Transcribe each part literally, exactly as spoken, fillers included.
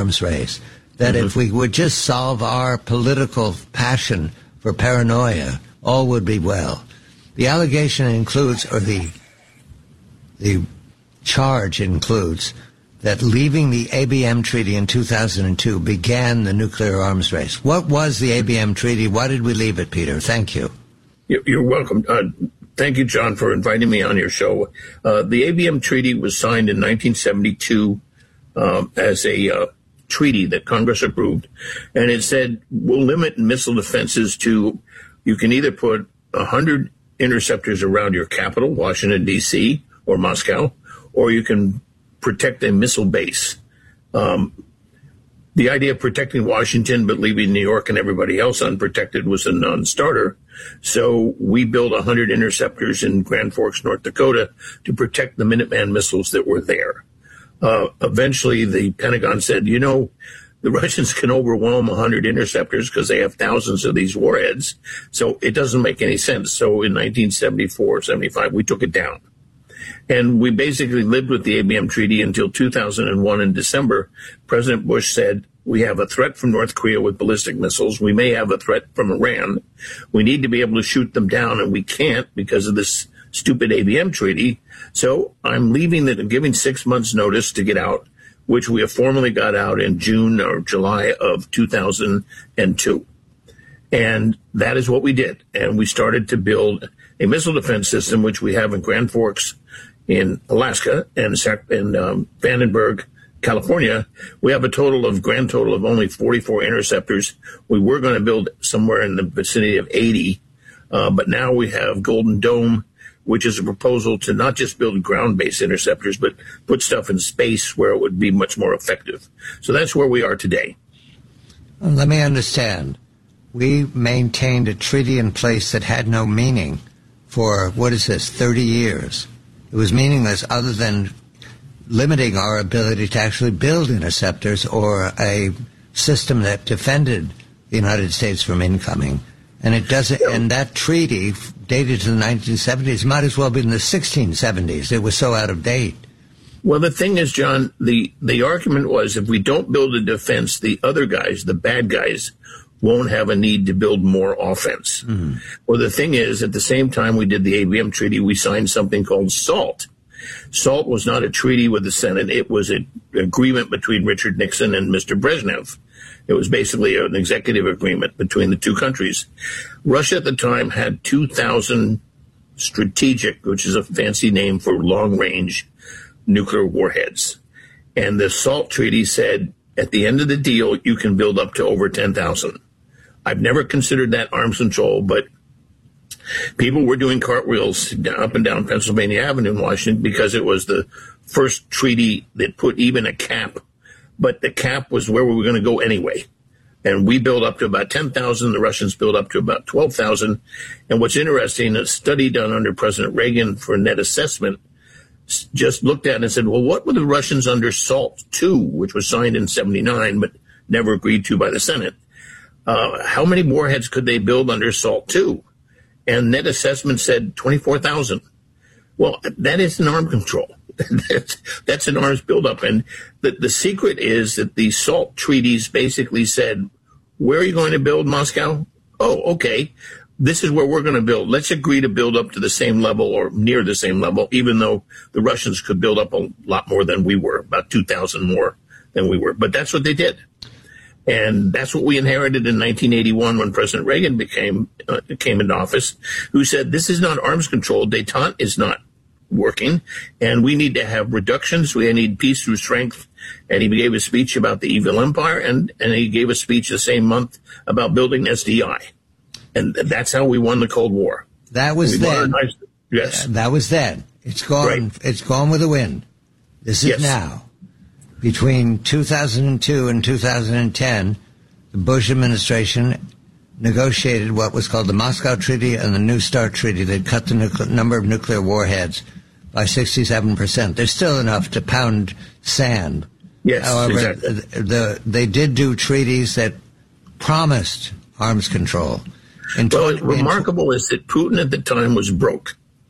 arms race. That mm-hmm. if we would just solve our political passion for paranoia, all would be well. The allegation includes, or the the charge includes, that leaving the A B M Treaty in two thousand two began the nuclear arms race. What was the A B M Treaty? Why did we leave it, Peter? Thank you. You're welcome. Uh, thank you, John, for inviting me on your show. Uh, the A B M Treaty was signed in nineteen seventy-two um, as a uh, treaty that Congress approved, and it said we'll limit missile defenses to, you can either put one hundred interceptors around your capital, Washington, D C, or Moscow, or you can protect a missile base. Um, the idea of protecting Washington but leaving New York and everybody else unprotected was a non-starter. So we built one hundred interceptors in Grand Forks, North Dakota, to protect the Minuteman missiles that were there. Uh, eventually, the Pentagon said, you know, the Russians can overwhelm one hundred interceptors because they have thousands of these warheads. So it doesn't make any sense. So in nineteen seventy-four, seventy-five, we took it down. And we basically lived with the A B M Treaty until two thousand one in December. President Bush said, we have a threat from North Korea with ballistic missiles. We may have a threat from Iran. We need to be able to shoot them down, and we can't because of this stupid A B M Treaty. So I'm leaving the, giving six months notice to get out, which we have formally got out in June or July of two thousand two. And that is what we did. And we started to build a missile defense system, which we have in Grand Forks in Alaska and in um, Vandenberg, California. We have a total of, grand total of only forty-four interceptors. We were going to build somewhere in the vicinity of eighty, uh, but now we have Golden Dome, which is a proposal to not just build ground-based interceptors, but put stuff in space where it would be much more effective. So that's where we are today. Let me understand. We maintained a treaty in place that had no meaning for, what is this, thirty years. It was meaningless other than limiting our ability to actually build interceptors or a system that defended the United States from incoming. And it doesn't, and that treaty dated to the nineteen seventies might as well be in the sixteen seventies. It was so out of date. Well, the thing is, John, the, the argument was if we don't build a defense, the other guys, the bad guys, won't have a need to build more offense. Mm-hmm. Well, the thing is, at the same time we did the A B M Treaty, we signed something called SALT. SALT was not a treaty with the Senate. It was an agreement between Richard Nixon and Mister Brezhnev. It was basically an executive agreement between the two countries. Russia at the time had two thousand strategic, which is a fancy name for long-range nuclear warheads. And the SALT treaty said, at the end of the deal, you can build up to over ten thousand. I've never considered that arms control, but people were doing cartwheels up and down Pennsylvania Avenue in Washington because it was the first treaty that put even a cap, but the cap was where we were going to go anyway. And we built up to about ten thousand. The Russians built up to about twelve thousand. And what's interesting, a study done under President Reagan for net assessment just looked at it and said, well, what were the Russians under SALT two, which was signed in seventy-nine but never agreed to by the Senate? Uh, how many warheads could they build under SALT two? And net assessment said twenty-four thousand. Well, that is an arms control. that's, that's an arms buildup. And the, the secret is that the SALT treaties basically said, where are you going to build, Moscow? Oh, okay. This is where we're going to build. Let's agree to build up to the same level or near the same level, even though the Russians could build up a lot more than we were, about two thousand more than we were. But that's what they did. And that's what we inherited in nineteen eighty-one when President Reagan became uh, came into office, who said, this is not arms control. Détente is not working, and we need to have reductions. We need peace through strength. And he gave a speech about the evil empire, and, and he gave a speech the same month about building S D I. And that's how we won the Cold War. That was then. Yes. That was then. It's gone. Right. It's gone with the wind. This is yes. now. Between two thousand two and two thousand ten, the Bush administration negotiated what was called the Moscow Treaty and the New START Treaty that cut the nucle- number of nuclear warheads by sixty-seven percent. There's still enough to pound sand. Yes, However, exactly. the, the, they did do treaties that promised arms control. In well, what's remarkable is that Putin at the time was broke.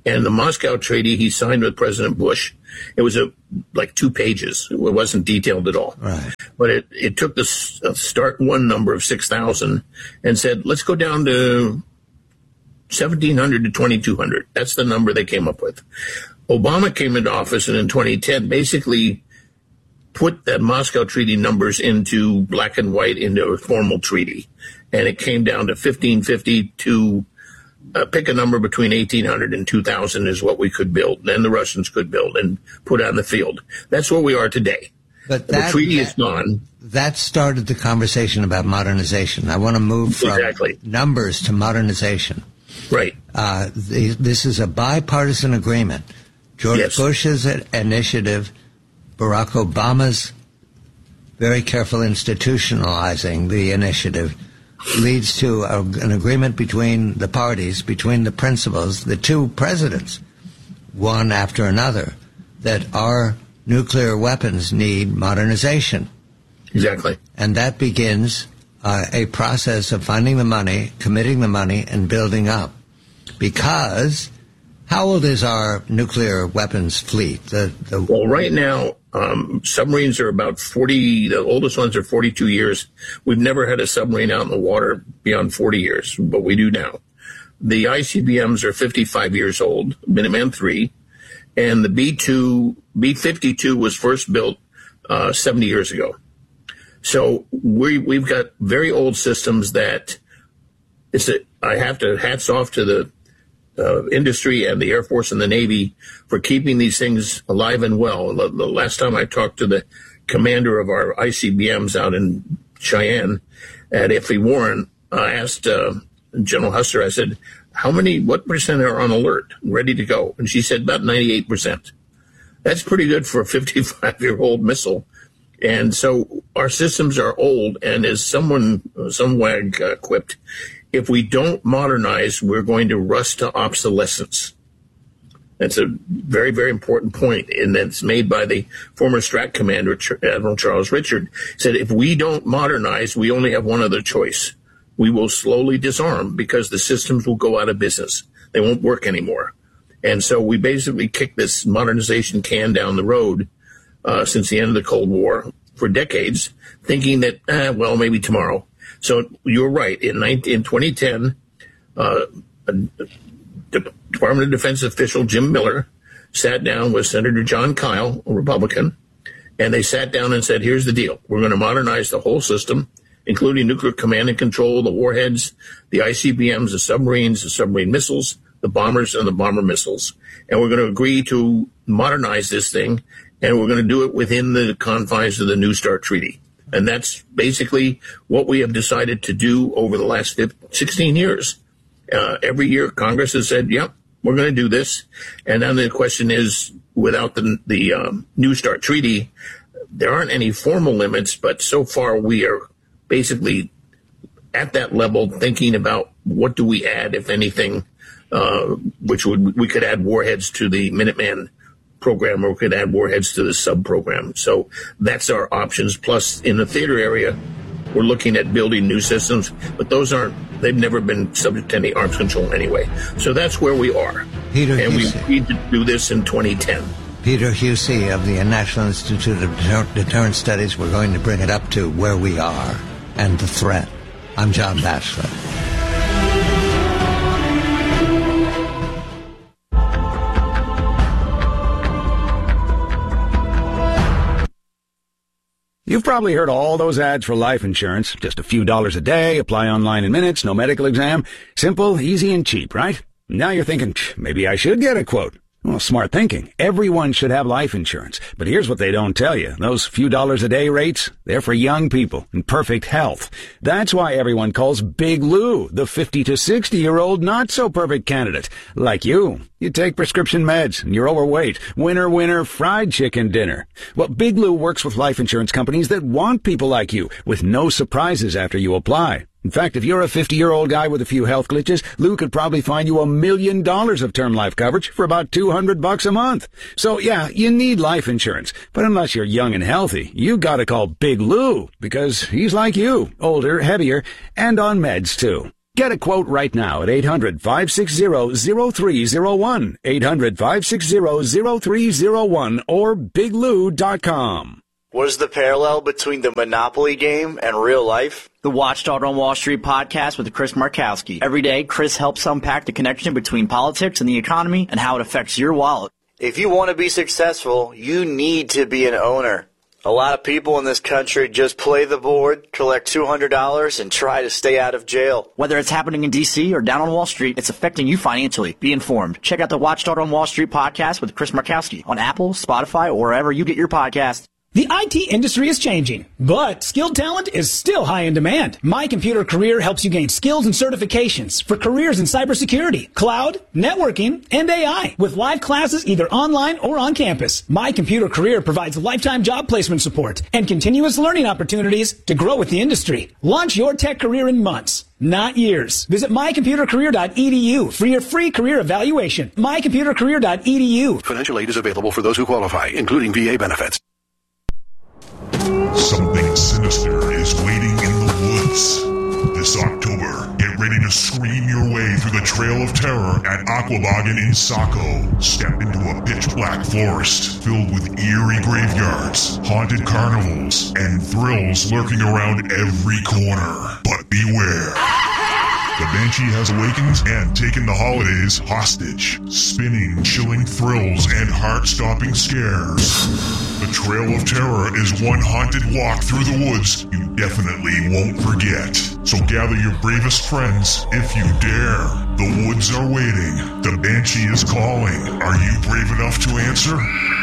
And the Moscow Treaty he signed with President Bush, it was a like two pages. It wasn't detailed at all. Right. But it, it took the start one number of six thousand and said, let's go down to seventeen hundred to twenty-two hundred. That's the number they came up with. Obama came into office and in twenty ten basically put that Moscow Treaty numbers into black and white into a formal treaty. And it came down to fifteen fifty to Uh, pick a number between eighteen hundred and two thousand is what we could build. Then the Russians could build and put on the field. That's where we are today. But that, the treaty that, is gone. That started the conversation about modernization. I want to move from exactly. numbers to modernization. Right. Uh, the, this is a bipartisan agreement. George yes. Bush's initiative, Barack Obama's very careful institutionalizing the initiative, leads to a, an agreement between the parties, between the principals, the two presidents, one after another, that our nuclear weapons need modernization. Exactly. And that begins uh, a process of finding the money, committing the money, and building up. Because how old is our nuclear weapons fleet? The, the well, right now, Um, submarines are about forty, the oldest ones are forty-two years. We've never had a submarine out in the water beyond forty years, but we do now. The I C B Ms are fifty-five years old, Minuteman three, and the B two, B fifty-two was first built uh, seventy years ago. So we, we've got very old systems that it's a, I have to hats off to the Uh, industry and the Air Force and the Navy for keeping these things alive and well. The, the last time I talked to the commander of our I C B Ms out in Cheyenne at F E Warren, I asked uh, General Husser, I said, how many, what percent are on alert, ready to go? And she said about ninety-eight percent. That's pretty good for a fifty-five-year-old missile. And so our systems are old, and as someone, some wag uh, quipped, if we don't modernize, we're going to rust to obsolescence. That's a very, very important point, and that's made by the former Strat commander, Admiral Charles Richard. He said, if we don't modernize, we only have one other choice. We will slowly disarm because the systems will go out of business. They won't work anymore. And so we basically kicked this modernization can down the road uh, since the end of the Cold War for decades, thinking that, eh, well, maybe tomorrow. So you're right. In, nineteen, in twenty ten, uh, a Department of Defense official, Jim Miller, sat down with Senator John Kyle, a Republican, and they sat down and said, here's the deal. We're going to modernize the whole system, including nuclear command and control, the warheads, the I C B Ms, the submarines, the submarine missiles, the bombers, and the bomber missiles. And we're going to agree to modernize this thing, and we're going to do it within the confines of the New START Treaty. And that's basically what we have decided to do over the last sixteen years. Uh, every year, Congress has said, yep, we're going to do this. And then the question is, without the, the um, New START Treaty, there aren't any formal limits, but so far we are basically at that level thinking about what do we add, if anything, uh, which would we could add warheads to the Minuteman program, or we could add warheads to the sub program. So that's our options. Plus, in the theater area, we're looking at building new systems, but those aren't, they've never been subject to any arms control anyway. So that's where we are. Peter and Husey. we agreed to do this in twenty ten. Peter Husey of the National Institute of Deter- Deterrent Studies. We're going to bring it up to where we are and the threat. I'm John Batchelor. You've probably heard all those ads for life insurance. Just a few dollars a day, apply online in minutes, no medical exam. Simple, easy, and cheap, right? Now you're thinking, maybe I should get a quote. Well, smart thinking. Everyone should have life insurance. But here's what they don't tell you. Those few dollars a day rates, they're for young people in perfect health. That's why everyone calls Big Lou the fifty to sixty-year-old not-so-perfect candidate. Like you. You take prescription meds, and you're overweight. Winner, winner, fried chicken dinner. Well, Big Lou works with life insurance companies that want people like you, with no surprises after you apply. In fact, if you're a fifty-year-old guy with a few health glitches, Lou could probably find you a million dollars of term life coverage for about two hundred bucks a month. So, yeah, you need life insurance. But unless you're young and healthy, you gotta call Big Lou, because he's like you, older, heavier, and on meds, too. Get a quote right now at eight hundred, five six zero, zero three zero one, eight hundred, five six zero, zero three zero one, or big lou dot com. What is the parallel between the Monopoly game and real life? The Watchdog on Wall Street podcast with Chris Markowski. Every day, Chris helps unpack the connection between politics and the economy and how it affects your wallet. If you want to be successful, you need to be an owner. A lot of people in this country just play the board, collect two hundred dollars, and try to stay out of jail. Whether it's happening in D C or down on Wall Street, it's affecting you financially. Be informed. Check out the Watchdog on Wall Street podcast with Chris Markowski on Apple, Spotify, or wherever you get your podcasts. The I T industry is changing, but skilled talent is still high in demand. My Computer Career helps you gain skills and certifications for careers in cybersecurity, cloud, networking, and A I with live classes either online or on campus. My Computer Career provides lifetime job placement support and continuous learning opportunities to grow with the industry. Launch your tech career in months, not years. Visit my computer career dot e d u for your free career evaluation. my computer career dot e d u. Financial aid is available for those who qualify, including V A benefits. Something sinister is waiting in the woods. This October, get ready to scream your way through the Trail of Terror at Aquaboggin in Saco. Step into a pitch-black forest filled with eerie graveyards, haunted carnivals, and thrills lurking around every corner. But beware. The Banshee has awakened and taken the holidays hostage, spinning chilling thrills and heart-stopping scares. The Trail of Terror is one haunted walk through the woods you definitely won't forget. So gather your bravest friends if you dare. The woods are waiting. The Banshee is calling. Are you brave enough to answer?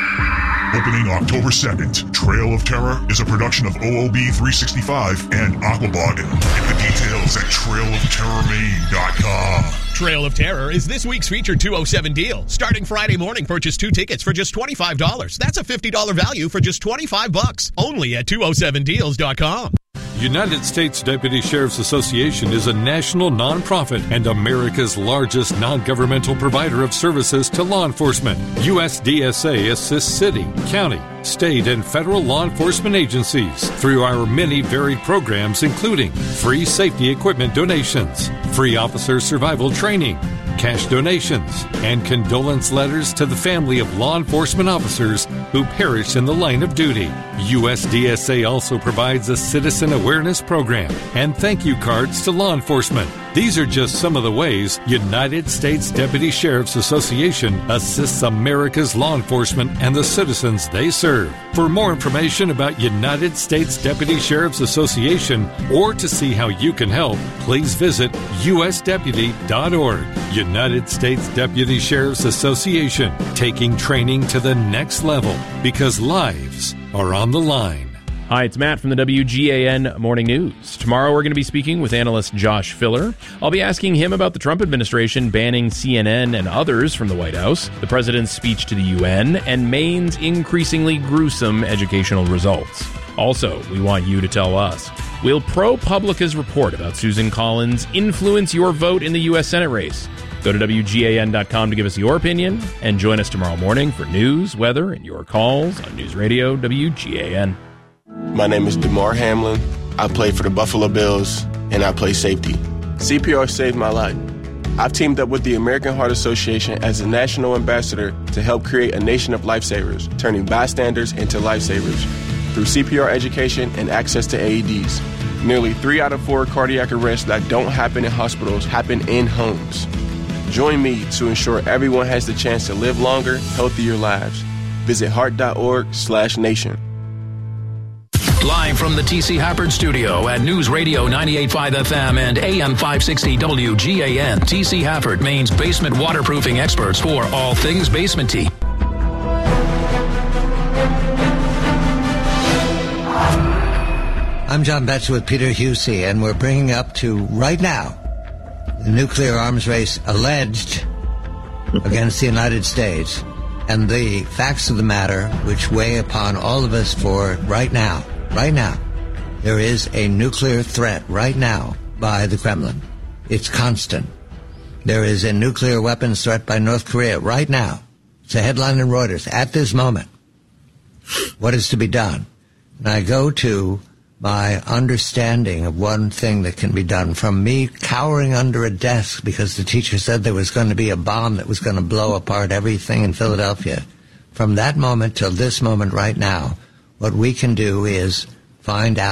Opening October second, Trail of Terror is a production of O O B three sixty-five and Aquaboggin. Get the details at trail of terror maine dot com. Trail of Terror is this week's featured two oh seven deal. Starting Friday morning, purchase two tickets for just twenty-five dollars. That's a fifty dollars value for just twenty-five bucks. Only at two oh seven deals dot com. United States Deputy Sheriff's Association is a national nonprofit and America's largest non-governmental provider of services to law enforcement. U S D S A assists city, county, state, and federal law enforcement agencies through our many varied programs, including free safety equipment donations, free officer survival training, cash donations, and condolence letters to the family of law enforcement officers who perished in the line of duty. U S D S A also provides a citizen awareness program and thank you cards to law enforcement. These are just some of the ways United States Deputy Sheriff's Association assists America's law enforcement and the citizens they serve. For more information about United States Deputy Sheriff's Association or to see how you can help, please visit u s deputy dot org. United States Deputy Sheriff's Association, taking training to the next level because lives are on the line. Hi, it's Matt from the W G A N Morning News. Tomorrow we're going to be speaking with analyst Josh Filler. I'll be asking him about the Trump administration banning C N N and others from the White House, the president's speech to the U N, and Maine's increasingly gruesome educational results. Also, we want you to tell us, will ProPublica's report about Susan Collins influence your vote in the U S Senate race? Go to W G A N dot com to give us your opinion, and join us tomorrow morning for news, weather, and your calls on News Radio W G A N. My name is DeMar Hamlin. I play for the Buffalo Bills, and I play safety. C P R saved my life. I've teamed up with the American Heart Association as a national ambassador to help create a nation of lifesavers, turning bystanders into lifesavers through C P R education and access to A E Ds. Nearly three out of four cardiac arrests that don't happen in hospitals happen in homes. Join me to ensure everyone has the chance to live longer, healthier lives. Visit heart dot org slash nation. Live from the T C Hafford studio at News Radio ninety-eight point five F M and A M five sixty W G A N. T C Hafford, Maine's basement waterproofing experts for all things basementy. I'm John Betts with Peter Husey, and we're bringing up to, right now, the nuclear arms race alleged against the United States and the facts of the matter which weigh upon all of us for right now. Right now, there is a nuclear threat right now by the Kremlin. It's constant. There is a nuclear weapons threat by North Korea right now. It's a headline in Reuters at this moment. What is to be done? And I go to my understanding of one thing that can be done, from me cowering under a desk because the teacher said there was going to be a bomb that was going to blow apart everything in Philadelphia. From that moment till this moment right now, what we can do is find out